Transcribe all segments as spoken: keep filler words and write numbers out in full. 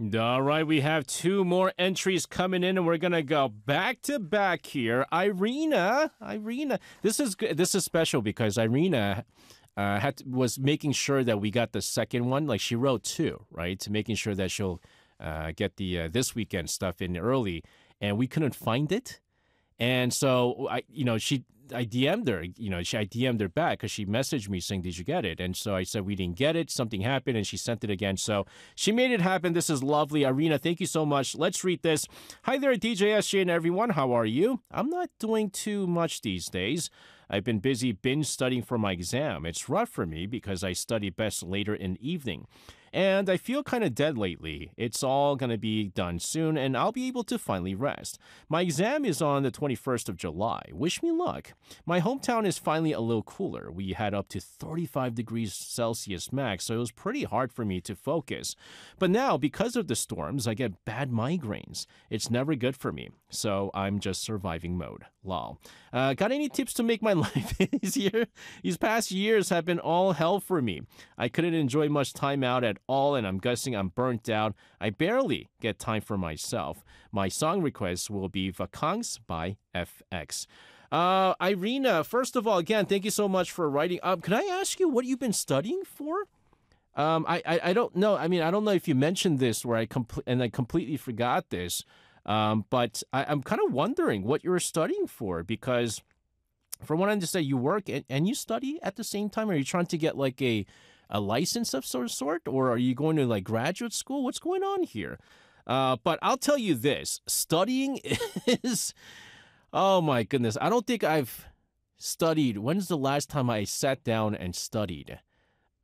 All right, we have two more entries coming in, and we're gonna go back to back here. Irina, Irina, this is good. This is special because Irina uh, had to, was making sure that we got the second one. Like she wrote two, right, to making sure that she'll uh, get the uh, this weekend stuff in early, and we couldn't find it. And so I, you know, she, I D M'd her, you know, she, I D M'd her back because she messaged me saying, "Did you get it?" And so I said, "We didn't get it. Something happened," and she sent it again. So she made it happen. This is lovely, Irina. Thank you so much. Let's read this. Hi there, D J S J and everyone. How are you? I'm not doing too much these days. I've been busy binge studying for my exam. It's rough for me because I study best later in the evening. And I feel kind of dead lately. It's all going to be done soon, and I'll be able to finally rest. My exam is on the twenty-first of July. Wish me luck. My hometown is finally a little cooler. We had up to thirty-five degrees Celsius max, so it was pretty hard for me to focus. But now, because of the storms, I get bad migraines. It's never good for me, so I'm just surviving mode. Lol. Uh, got any tips to make my life easier? These past years have been all hell for me. I couldn't enjoy much time out at all, and I'm guessing I'm burnt out. I barely get time for myself. My song request will be Vacances by F X. Uh, Irina, first of all, again, thank you so much for writing. Um, can I ask you what you've been studying for? Um, I, I, I don't know. I mean, I don't know if you mentioned this where I compl- and I completely forgot this. Um, but I, I'm kind of wondering what you're studying for because from what I understand, you work and, and you study at the same time. Are you trying to get like a a license of some sort, or are you going to like graduate school? What's going on here? Uh, but I'll tell you this, studying is, oh my goodness. I don't think I've studied. When's the last time I sat down and studied? Uh,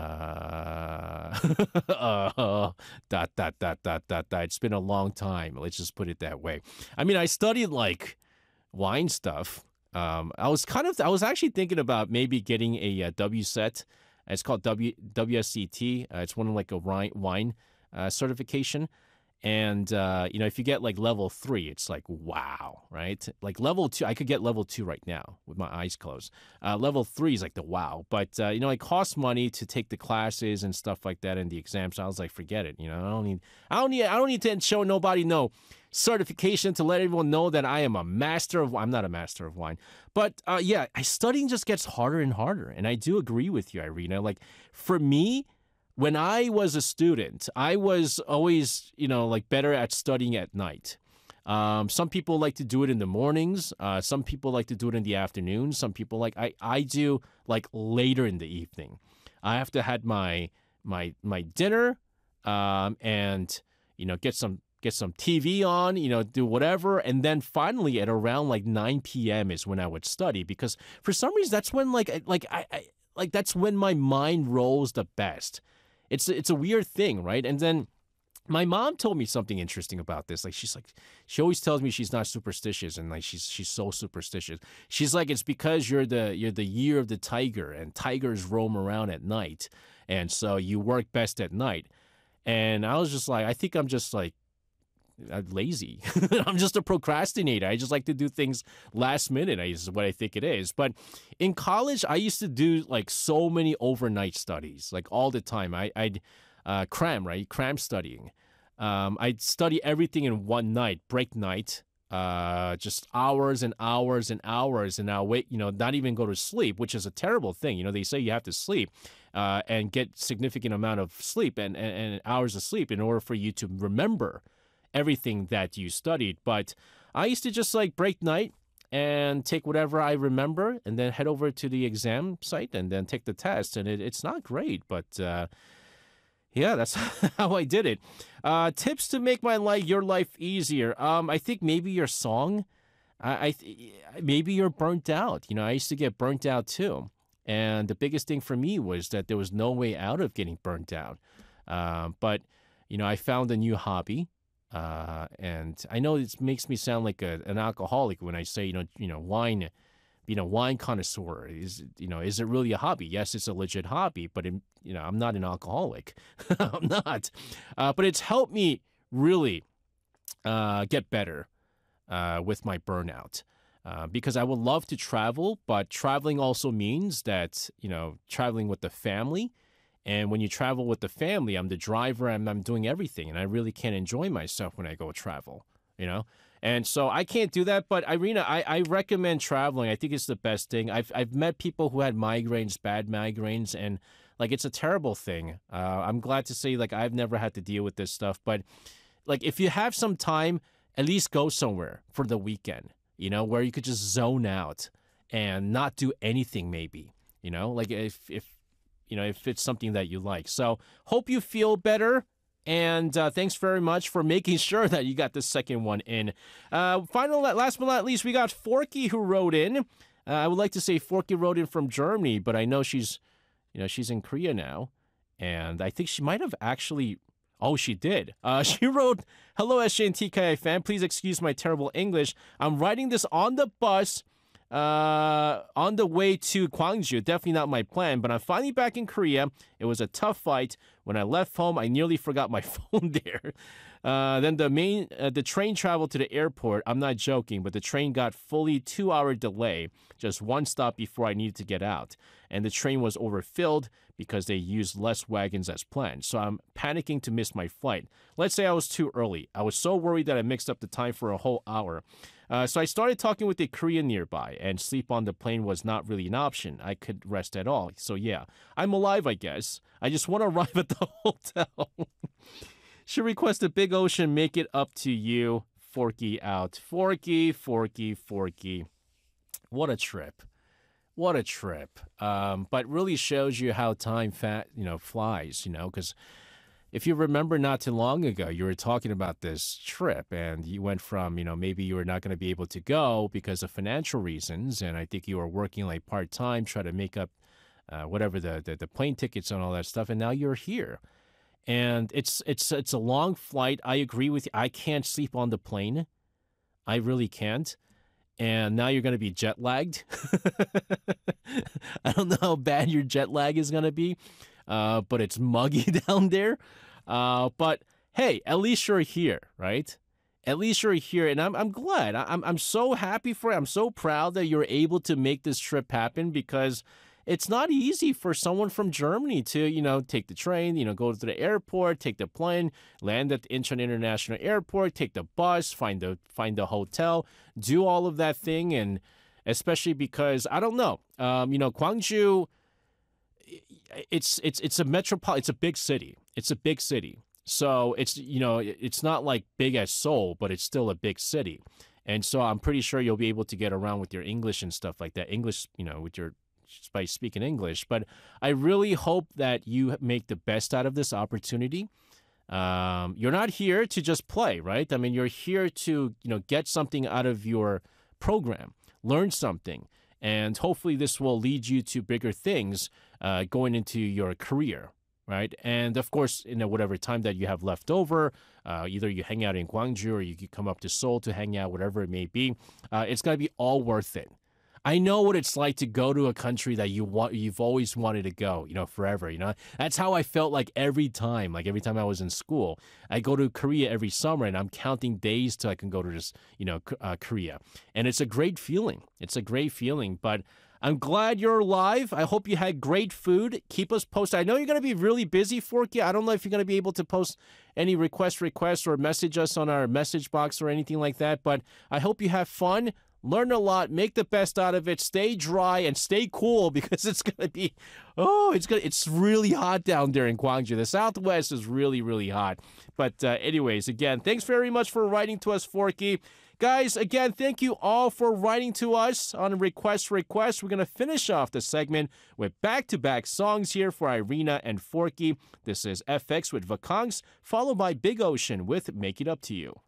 uh, dot, dot, dot, dot, dot, dot. It's been a long time. Let's just put it that way. I mean, I studied like wine stuff. Um, I was kind of, I was actually thinking about maybe getting a, uh W S E T. It's called w, WSET. Uh, it's one of like a wine, wine uh, certification. And, uh, you know, if you get like level three, it's like, wow, right? Like level two, I could get level two right now with my eyes closed. Uh, level three is like the wow. But, uh, you know, it costs money to take the classes and stuff like that and the exams. So I was like, forget it. You know, I don't need, I don't need, I don't need to show nobody no certification to let everyone know that I am a master of, I'm not a master of wine. But, uh, yeah, studying just gets harder and harder. And I do agree with you, Irina. Like for me, when I was a student, I was always, you know, like better at studying at night. Um, some people like to do it in the mornings. Uh, some people like to do it in the afternoon. Some people like I, I do like later in the evening. I have to had my my my dinner um, and you know get some get some T V on, you know, do whatever, and then finally at around like nine p.m. is when I would study because for some reason that's when like I- like I, I like that's when my mind rolls the best. It's it's a weird thing, right? And then my mom told me something interesting about this. Like she's like, she always tells me she's not superstitious, and like she's she's so superstitious. She's like, it's because you're the you're the year of the tiger, and tigers roam around at night, and so you work best at night. And I was just like, I think I'm just like uh, lazy. I'm just a procrastinator. I just like to do things last minute. Is what I think it is. But in college, I used to do like so many overnight studies, like all the time. I, I'd uh, cram, right? Cram studying. Um, I'd study everything in one night, break night, uh, just hours and hours and hours, and I'll wait, you know, not even go to sleep, which is a terrible thing. You know, they say you have to sleep uh, and get significant amount of sleep and, and, and hours of sleep in order for you to remember everything that you studied. But I used to just like break night and take whatever I remember and then head over to the exam site and then take the test. And it, it's not great, but uh, yeah, that's how I did it. Uh, tips to make my life, your life easier. Um, I think maybe your song. I, I th- maybe you're burnt out. You know, I used to get burnt out too. And the biggest thing for me was that there was no way out of getting burnt out. Um, but, you know, I found a new hobby. Uh, and I know it makes me sound like a, an alcoholic when I say, you know, you know, wine, you know, wine connoisseur is, you know, is it really a hobby? Yes, it's a legit hobby, but, it, you know, I'm not an alcoholic. I'm not. Uh, but it's helped me really uh, get better uh, with my burnout uh, because I would love to travel, but traveling also means that, you know, traveling with the family. And when you travel with the family, I'm the driver, I'm, I'm doing everything, and I really can't enjoy myself when I go travel, you know? And so I can't do that. But Irina, I, I recommend traveling. I think it's the best thing. I've, I've met people who had migraines, bad migraines, and like it's a terrible thing. Uh, I'm glad to say like I've never had to deal with this stuff. But like if you have some time, at least go somewhere for the weekend, you know, where you could just zone out and not do anything maybe, you know, like if, if you know, if it's something that you like. So hope you feel better. And uh, thanks very much for making sure that you got the second one in. Uh, final, last but not least, we got Forky who wrote in. Uh, I would like to say Forky wrote in from Germany, but I know she's, you know, she's in Korea now. And I think she might have actually, oh, she did. Uh, she wrote, hello, S J and T K I fan. Please excuse my terrible English. I'm writing this on the bus. Uh, on the way to Gwangju, definitely not my plan, but I'm finally back in Korea. It was a tough fight. When I left home, I nearly forgot my phone there. Uh, then the main, uh, the train traveled to the airport. I'm not joking, but the train got fully two-hour delay, just one stop before I needed to get out. And the train was overfilled because they used less wagons as planned. So I'm panicking to miss my flight. Let's say I was too early. I was so worried that I mixed up the time for a whole hour. Uh, so I started talking with a Korean nearby, and sleep on the plane was not really an option. I could rest at all. So yeah, I'm alive, I guess. I just want to arrive at the hotel. Should request a Big Ocean make it up to you. Forky out. Forky, Forky, Forky. What a trip. What a trip. Um, but really shows you how time fat, you know, flies, you know, because if you remember not too long ago, you were talking about this trip and you went from, you know, maybe you were not going to be able to go because of financial reasons. And I think you were working like part-time, try to make up uh, whatever the, the, the plane tickets and all that stuff. And now you're here. And it's, it's, it's a long flight. I agree with you. I can't sleep on the plane. I really can't. And now you're going to be jet lagged. I don't know how bad your jet lag is going to be. Uh, but it's muggy down there. Uh, but hey, at least you're here, right? At least you're here, and I'm I'm glad. I'm I'm so happy for you. I'm so proud that you're able to make this trip happen because it's not easy for someone from Germany to, you know, take the train, you know, go to the airport, take the plane, land at the Incheon International Airport, take the bus, find the find the hotel, do all of that thing, and especially because I don't know, um, you know, Gwangju. It's it's it's a metropolitan. It's a big city. It's a big city. So it's you know it's not like big as Seoul, but it's still a big city. And so I'm pretty sure you'll be able to get around with your English and stuff like that. English, you know, with your by speaking English. But I really hope that you make the best out of this opportunity. Um, you're not here to just play, right? I mean, you're here to you know get something out of your program, learn something. And hopefully this will lead you to bigger things uh, going into your career, right? And of course, you know, whatever time that you have left over, uh, either you hang out in Gwangju or you could come up to Seoul to hang out, whatever it may be, uh, it's going to be all worth it. I know what it's like to go to a country that you want, you've always wanted to go, you know, forever, you know. That's how I felt like every time, like every time I was in school. I go to Korea every summer and I'm counting days till I can go to this, you know, uh, Korea. And it's a great feeling. It's a great feeling, but I'm glad you're alive. I hope you had great food. Keep us posted. I know you're going to be really busy, Forky. I don't know if you're going to be able to post any request requests or message us on our message box or anything like that, but I hope you have fun. Learn a lot, make the best out of it, stay dry and stay cool because it's going to be, oh, it's gonna, it's really hot down there in Gwangju. The Southwest is really, really hot. But uh, anyways, again, thanks very much for writing to us, Forky. Guys, again, thank you all for writing to us on Request Request. We're going to finish off the segment with back-to-back songs here for Irina and Forky. This is F X with Vakangs, followed by Big Ocean with Make It Up to You.